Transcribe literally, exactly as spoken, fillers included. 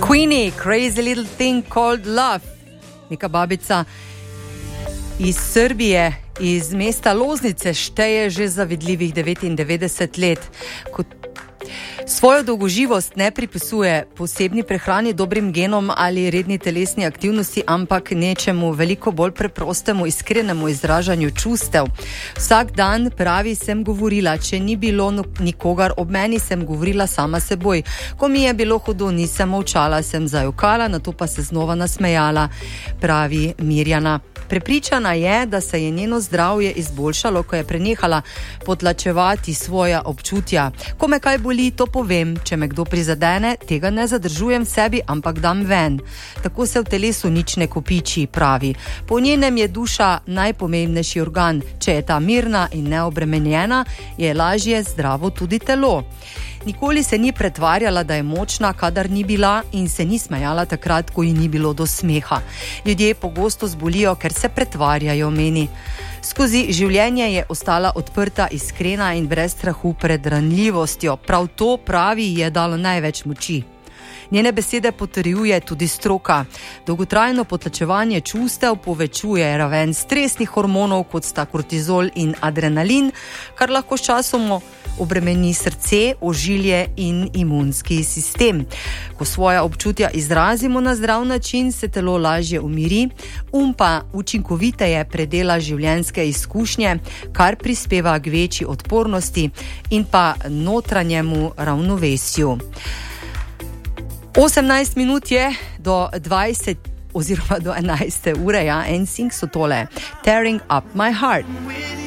Queenie, Crazy Little Thing Called Love. Neka babica iz Srbije, iz mesta Loznice, šteje že zavidljivih devetindevetdeset let. Kot svojo dolgoživost ne pripisuje posebni prehrani, dobrim genom ali redni telesni aktivnosti, ampak nečemu veliko bolj preprostemu, iskrenemu izražanju čustev. Vsak dan, pravi, sem govorila, če ni bilo nikogar ob meni, sem govorila sama seboj. Ko mi je bilo hudo, nisem molčala, sem zajokala, nato pa se znova nasmejala, pravi Mirjana. Prepričana je, da se je njeno zdravje izboljšalo, ko je prenehala potlačevati svoja občutja. Ko me kaj boli, to povem, če me kdo prizadene, tega ne zadržujem v sebi, ampak dam ven. Tako se v telesu nič ne kopiči, pravi. Po njenem je duša najpomembnejši organ. Če je ta mirna in neobremenjena, je lažje zdravo tudi telo. Nikoli se ni pretvarjala, da je močna, kadar ni bila, in se ni smejala takrat, ko ji ni bilo do smeha. Ljudje pogosto zbolijo, ker se pretvarjajo, meni. Skozi življenje je ostala odprta, iskrena in brez strahu pred ranljivostjo. Prav to, pravi, je dalo največ moči. Njene besede potrjuje tudi stroka. Dolgotrajno potlačevanje čustev povečuje raven stresnih hormonov, kot sta kortizol in adrenalin, kar lahko s časom obremeni srce, ožilje in imunski sistem. Ko svoja občutja izrazimo na zdrav način, se telo lažje umiri, um pa učinkoviteje predela življenjske izkušnje, kar prispeva k večji odpornosti in pa notranjemu ravnovesju. osemnajst minut je do dvajset oziroma do enajste ure, ja, en sing so tole. Tearing Up My Heart.